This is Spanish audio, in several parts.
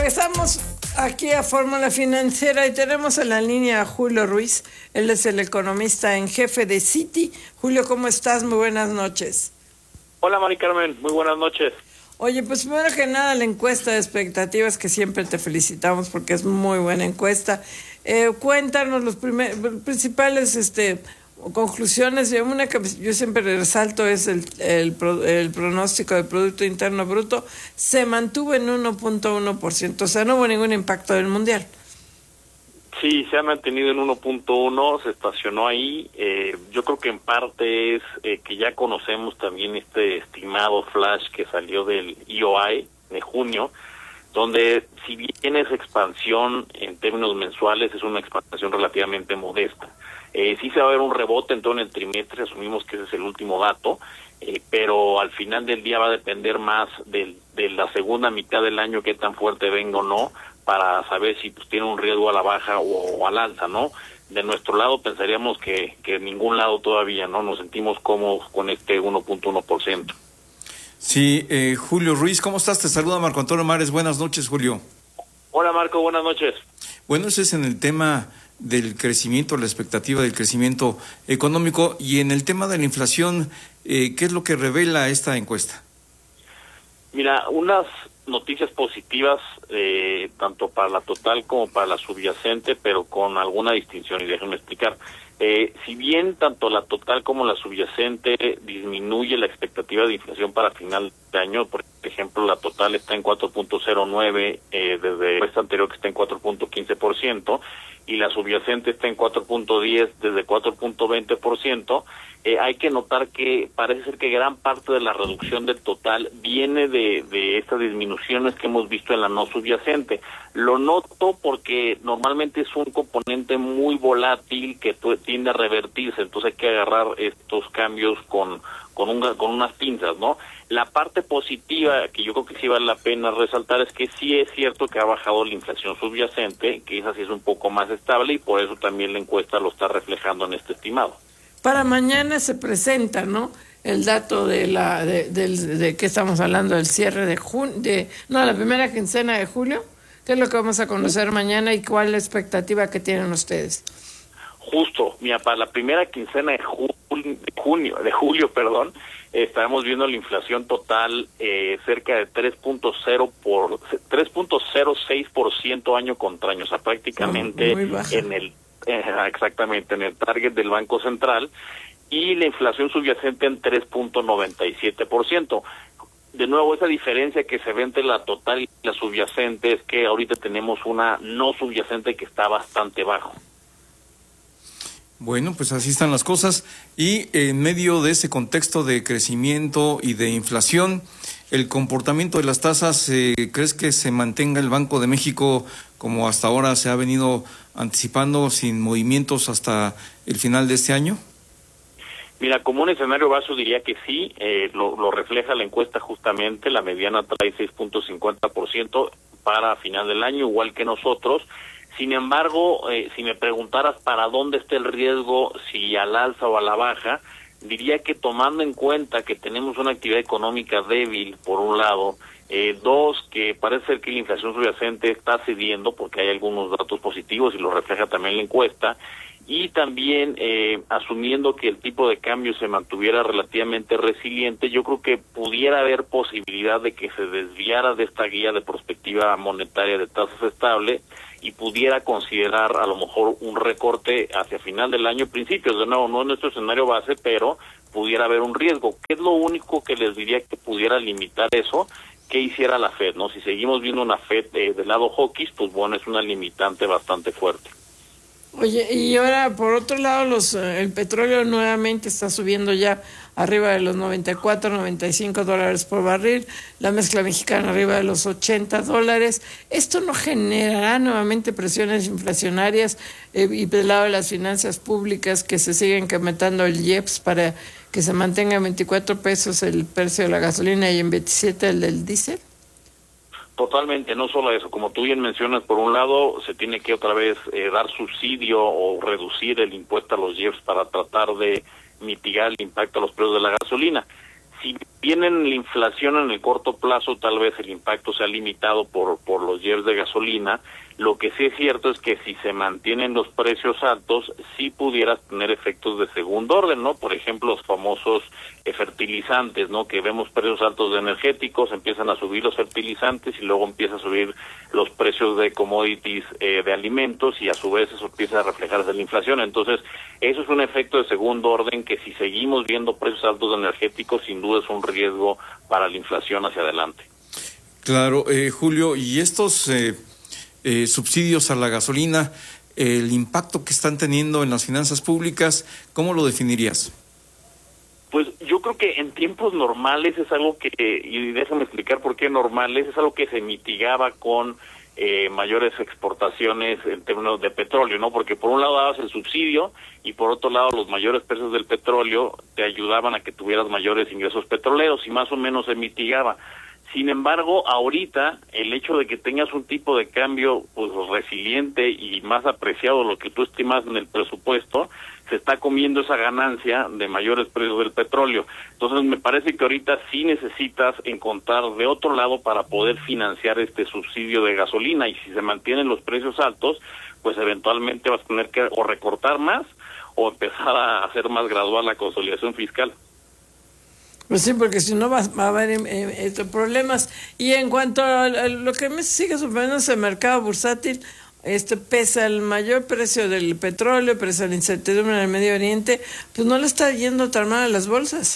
Regresamos aquí a Fórmula Financiera y tenemos en la línea a Julio Ruiz. Él es el economista en jefe de Citi. Julio, ¿cómo estás? Muy buenas noches. Hola, Mari Carmen. Muy buenas noches. Oye, pues primero que nada, la encuesta de expectativas, que siempre te felicitamos porque es muy buena encuesta. Cuéntanos los principales conclusiones. Una que yo siempre resalto es el pronóstico del Producto Interno Bruto. Se mantuvo en 1.1%, o sea, no hubo ningún impacto del Mundial. Sí, se ha mantenido en 1.1, se estacionó ahí. Yo creo que en parte es que ya conocemos también este estimado flash que salió del EOI de junio, donde si bien es expansión en términos mensuales, es una expansión relativamente modesta. Sí se va a ver un rebote en todo el trimestre, asumimos que ese es el último dato, pero al final del día va a depender más de la segunda mitad del año, qué tan fuerte venga o no, para saber si pues tiene un riesgo a la baja o al alza, ¿no? De nuestro lado pensaríamos que en ningún lado todavía, ¿no? Nos sentimos cómodos con este 1.1%. Sí, Julio Ruiz, ¿cómo estás? Te saluda Marco Antonio Mares. Buenas noches, Julio. Hola, Marco, buenas noches. Bueno, ese es en el tema del crecimiento, la expectativa del crecimiento económico, y en el tema de la inflación, ¿qué es lo que revela esta encuesta? Mira, unas noticias positivas, tanto para la total como para la subyacente, pero con alguna distinción, y déjenme explicar. Si bien tanto la total como la subyacente disminuye la expectativa de inflación para final de año, por ejemplo, la total está en 4.09 desde el anterior, que está en 4.15%, y la subyacente está en 4.10 desde 4.20%, hay que notar que parece ser que gran parte de la reducción del total viene de estas disminuciones que hemos visto en la no subyacente. Lo noto porque normalmente es un componente muy volátil que tiende a revertirse, entonces hay que agarrar estos cambios con unas pinzas, ¿no? La parte positiva, que yo creo que sí vale la pena resaltar, es que sí es cierto que ha bajado la inflación subyacente, que esa sí es un poco más estable, y por eso también la encuesta lo está reflejando en este estimado. Para mañana se presenta, ¿no?, el dato de qué estamos hablando, del cierre la primera quincena de julio. ¿Qué es lo que vamos a conocer mañana y cuál es la expectativa que tienen ustedes? Justo, mira, para la primera quincena de julio, estaremos viendo la inflación total cerca de 3.06% año contra año, o sea, prácticamente exactamente en el target del Banco Central, y la inflación subyacente en 3.97%. De nuevo, esa diferencia que se ve entre la total y la subyacente es que ahorita tenemos una no subyacente que está bastante bajo. Bueno, pues así están las cosas, y en medio de ese contexto de crecimiento y de inflación, el comportamiento de las tasas, ¿crees que se mantenga el Banco de México como hasta ahora se ha venido anticipando, sin movimientos hasta el final de este año? Mira, como un escenario base diría que sí, lo refleja la encuesta justamente, la mediana trae 6.50% para final del año, igual que nosotros. Sin embargo, si me preguntaras para dónde está el riesgo, si al alza o a la baja, diría que tomando en cuenta que tenemos una actividad económica débil, por un lado, dos, que parece ser que la inflación subyacente está cediendo porque hay algunos datos positivos y lo refleja también la encuesta, y también asumiendo que el tipo de cambio se mantuviera relativamente resiliente, yo creo que pudiera haber posibilidad de que se desviara de esta guía de perspectiva monetaria de tasas estable y pudiera considerar a lo mejor un recorte hacia final del año, principios, de nuevo, no es nuestro escenario base, pero pudiera haber un riesgo. ¿Qué es lo único que les diría que pudiera limitar eso? ¿Qué hiciera la Fed, no? Si seguimos viendo una Fed del lado hawkish, pues bueno, es una limitante bastante fuerte. Oye, y ahora por otro lado el petróleo nuevamente está subiendo ya arriba de los $94-95 por barril, la mezcla mexicana arriba de los $80. ¿Esto no generará nuevamente presiones inflacionarias y del lado de las finanzas públicas, que se siguen incrementando el IEPS para que se mantenga en 24 pesos el precio de la gasolina y en 27 el del diésel? Totalmente, no solo eso, como tú bien mencionas, por un lado se tiene que otra vez dar subsidio o reducir el impuesto a los IEPS para tratar de mitigar el impacto a los precios de la gasolina. Si bien en la inflación en el corto plazo tal vez el impacto sea limitado por los years de gasolina. Lo que sí es cierto es que si se mantienen los precios altos, sí pudieras tener efectos de segundo orden, ¿no? Por ejemplo, los famosos fertilizantes, ¿no? Que vemos precios altos de energéticos, empiezan a subir los fertilizantes y luego empieza a subir los precios de commodities de alimentos y a su vez eso empieza a reflejarse en la inflación. Entonces, eso es un efecto de segundo orden que si seguimos viendo precios altos de energéticos, sin duda es un riesgo para la inflación hacia adelante. Claro, Julio, y estos subsidios a la gasolina, el impacto que están teniendo en las finanzas públicas, ¿cómo lo definirías? Pues yo creo que en tiempos normales es algo que, y déjame explicar por qué normales, es algo que se mitigaba con mayores exportaciones en términos de petróleo, ¿no? Porque por un lado dabas el subsidio y por otro lado los mayores precios del petróleo te ayudaban a que tuvieras mayores ingresos petroleros y más o menos se mitigaba. Sin embargo, ahorita el hecho de que tengas un tipo de cambio pues resiliente y más apreciado lo que tú estimas en el presupuesto, se está comiendo esa ganancia de mayores precios del petróleo. Entonces me parece que ahorita sí necesitas encontrar de otro lado para poder financiar este subsidio de gasolina, y si se mantienen los precios altos, pues eventualmente vas a tener que o recortar más o empezar a hacer más gradual la consolidación fiscal. Pues sí, porque si no va a haber problemas. Y en cuanto a lo que me sigue sorprendiendo es el mercado bursátil, pese al mayor precio del petróleo, pese a la incertidumbre en el Medio Oriente, pues no le está yendo tan mal a las bolsas.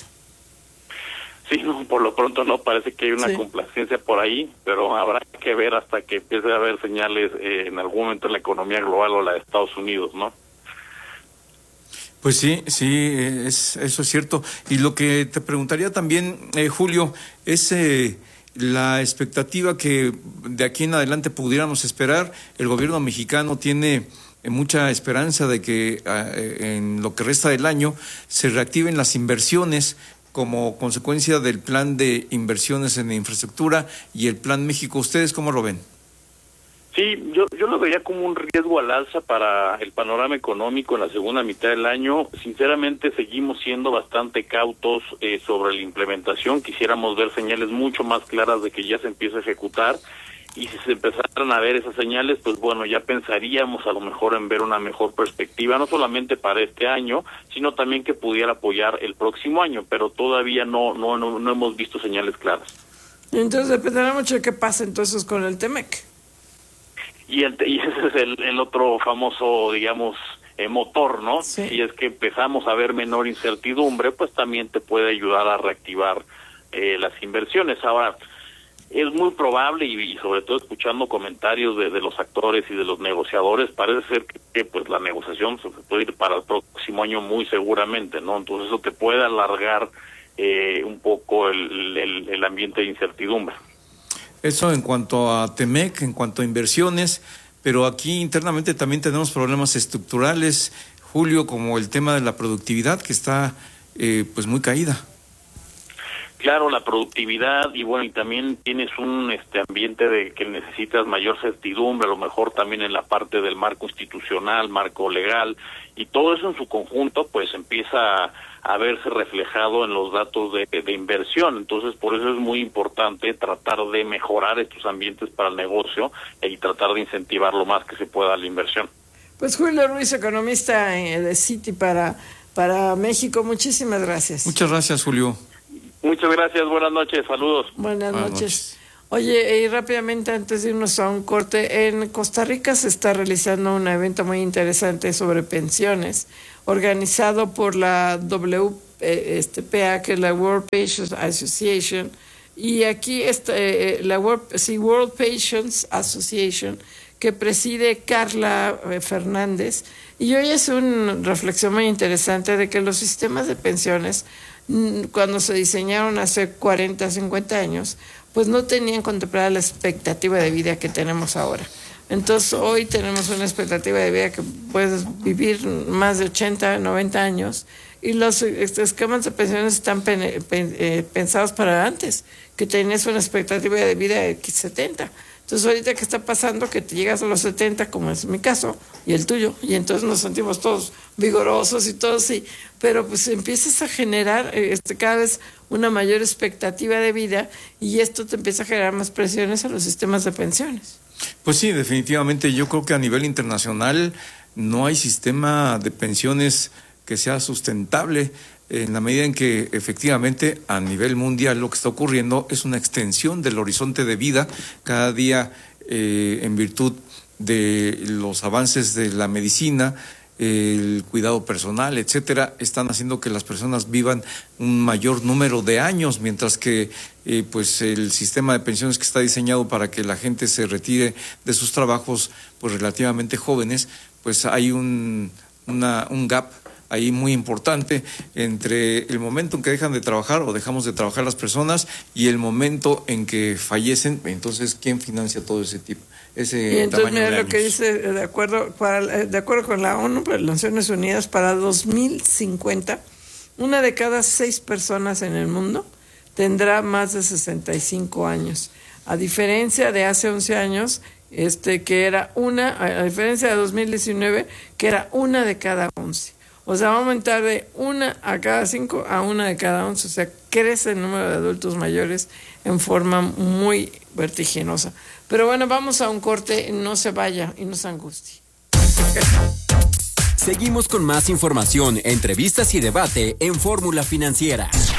Sí, no, por lo pronto no, parece que hay una complacencia por ahí, pero habrá que ver hasta que empiece a haber señales en algún momento en la economía global o la de Estados Unidos, ¿no? Pues sí, eso es cierto. Y lo que te preguntaría también, Julio, es la expectativa que de aquí en adelante pudiéramos esperar. El gobierno mexicano tiene mucha esperanza de que en lo que resta del año se reactiven las inversiones como consecuencia del plan de inversiones en infraestructura y el Plan México. ¿Ustedes cómo lo ven? Sí, yo lo vería como un riesgo al alza para el panorama económico en la segunda mitad del año. Sinceramente, seguimos siendo bastante cautos sobre la implementación. Quisiéramos ver señales mucho más claras de que ya se empieza a ejecutar. Y si se empezaran a ver esas señales, pues bueno, ya pensaríamos a lo mejor en ver una mejor perspectiva, no solamente para este año, sino también que pudiera apoyar el próximo año. Pero todavía no hemos visto señales claras. Entonces dependerá mucho de qué pasa entonces con el TEMEC. Y ese es el otro famoso, digamos, motor, ¿no? Sí. Si es que empezamos a ver menor incertidumbre, pues también te puede ayudar a reactivar las inversiones. Ahora, es muy probable, y sobre todo escuchando comentarios de los actores y de los negociadores, parece ser que pues la negociación se puede ir para el próximo año muy seguramente, ¿no? Entonces eso te puede alargar un poco el ambiente de incertidumbre. Eso en cuanto a TEMEC, en cuanto a inversiones, pero aquí internamente también tenemos problemas estructurales, Julio, como el tema de la productividad que está pues muy caída. Claro, la productividad y bueno, y también tienes un ambiente de que necesitas mayor certidumbre, a lo mejor también en la parte del marco institucional, marco legal, y todo eso en su conjunto pues empieza a verse reflejado en los datos de inversión. Entonces, por eso es muy importante tratar de mejorar estos ambientes para el negocio y tratar de incentivar lo más que se pueda la inversión. Pues Julio Ruiz, economista de Citi para México, muchísimas gracias. Muchas gracias, Julio. Muchas gracias, buenas noches, saludos. Buenas noches. Oye, y rápidamente antes de irnos a un corte, en Costa Rica se está realizando un evento muy interesante sobre pensiones, organizado por la WPA, que es la World Pensions Association, y aquí está la World Pensions Association, que preside Carla Fernández, y hoy es una reflexión muy interesante de que los sistemas de pensiones, cuando se diseñaron hace 40, 50 años, pues no tenían contemplada la expectativa de vida que tenemos ahora. Entonces hoy tenemos una expectativa de vida que puedes vivir más de 80, 90 años, y los esquemas de pensiones están pensados para antes, que tenías una expectativa de vida de 70. Entonces ahorita que está pasando que te llegas a los 70, como es mi caso y el tuyo, y entonces nos sentimos todos vigorosos y todo así, pero pues empiezas a generar cada vez una mayor expectativa de vida y esto te empieza a generar más presiones a los sistemas de pensiones. Pues sí, definitivamente yo creo que a nivel internacional no hay sistema de pensiones que sea sustentable, en la medida en que efectivamente a nivel mundial lo que está ocurriendo es una extensión del horizonte de vida cada día, en virtud de los avances de la medicina, el cuidado personal, etcétera, están haciendo que las personas vivan un mayor número de años, mientras que pues el sistema de pensiones que está diseñado para que la gente se retire de sus trabajos pues relativamente jóvenes, pues hay un gap ahí muy importante entre el momento en que dejan de trabajar o dejamos de trabajar las personas y el momento en que fallecen. Entonces, ¿quién financia todo ese tipo? Y entonces tamaño mira de lo años? que dice, de acuerdo con la ONU, para las Naciones Unidas, para 2050, 1 de cada 6 personas en el mundo tendrá más de 65 años. A diferencia de hace 11 años, que era a diferencia de 2019, que era 1 de cada 11. O sea, va a aumentar de 1 a cada 5 a 1 de cada 11. O sea, crece el número de adultos mayores en forma muy vertiginosa. Pero bueno, vamos a un corte, no se vaya y no se angustie. Seguimos con más información, entrevistas y debate en Fórmula Financiera.